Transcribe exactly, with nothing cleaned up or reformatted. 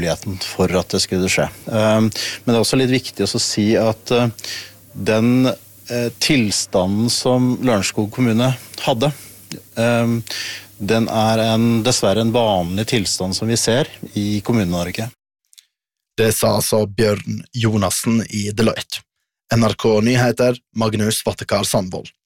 muligheten for at det skulle skje. Men det er også litt viktig å si at den tilstanden som Lørenskog kommune hadde, den er en, dessverre en vanlig tilstand som vi ser i Kommune-Norge. Det sa altså Bjørn Jonassen i Deloitte. N R K Nyheter, Magnus Vattekar Sandvold.